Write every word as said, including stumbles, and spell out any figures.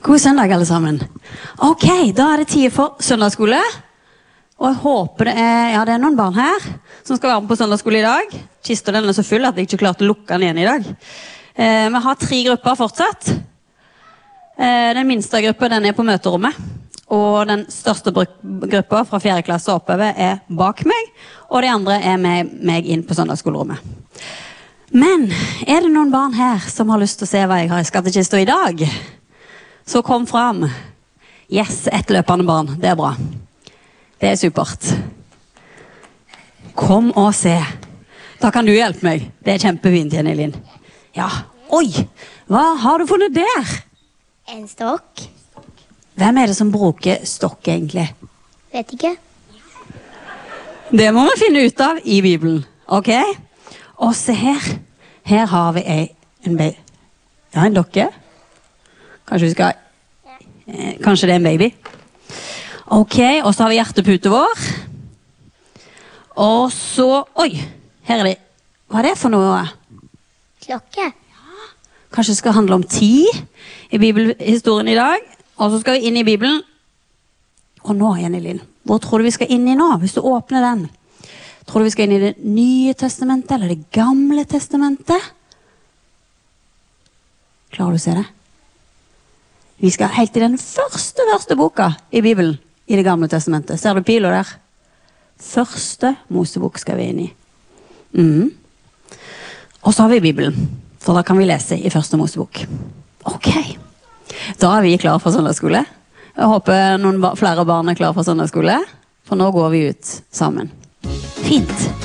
God søndag alle sammen. Ok, da er det tid for søndagsskole. Og jeg håper det er, ja det er noen barn her som skal være med på søndagsskole i dag. Kista den er så full at jeg ikke klarte å lukke den igjen i dag. Eh, vi har tre grupper fortsatt. Eh, den minste gruppen den er på møterommet. Og den største gruppa fra fjerde klasse oppover er bak meg. Og de andre er med meg inn på søndagsskolerommet. Men er det noen barn her som har lyst til å se hva jeg har i skattekista i dag? Så kom fram. Yes, ett løpende barn. Det er bra. Det er supert. Kom og se. Da kan du hjelpe meg. Det er kjempefint, Jenny Linn. Ja. Oi, hva har du funnet der? En stokk. Hvem er det som bruker stokk egentlig? Vet ikke. Det må vi finne ut av i Bibelen. Ok? Og se her. Her har vi en, en, ja, en dokke. Kanskje vi skal... Eh, kanskje det er en baby. Ok, og så har vi hjertepute vår. Og så... Oi, her er det... Hva er det for noe? Klokke. Ja, kanskje det skal handle om tid i bibelhistorien i dag. Og så skal vi inn i Bibelen. Og nå, Jenny Linn, hvor tror du vi skal inn i nå? Hvis du åpner den. Tror du vi skal inn i det nye testamentet eller det gamle testamentet? Klarer du å se det? Vi skal helt i den første, første boka i Bibelen, i det gamle testamentet. Ser du pilo der? Første Mosebok skal vi inn i. Mm. Og så har vi Bibelen, for da kan vi lese i første Mosebok. Ok, da er vi klare for søndagsskole. Jeg håper noen ba- flere barn er klare for søndagsskole, for nå går vi ut sammen. Fint.